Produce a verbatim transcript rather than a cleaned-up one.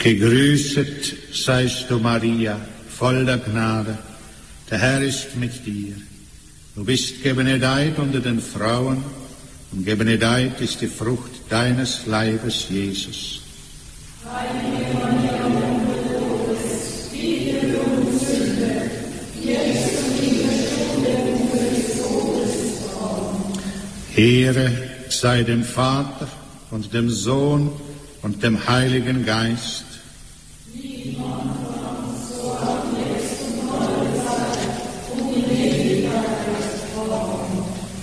Gegrüßet seist du, Maria, voll der Gnade. Der Herr ist mit dir. Du bist gebenedeit unter den Frauen, und gebenedeit ist die Frucht deines Leibes, Jesus. Heilige Maria, Mutter Gottes, bitte für uns Sünder, jetzt und in der Stunde unseres Todes. Amen. Ehre sei dem Vater und dem Sohn und dem Heiligen Geist,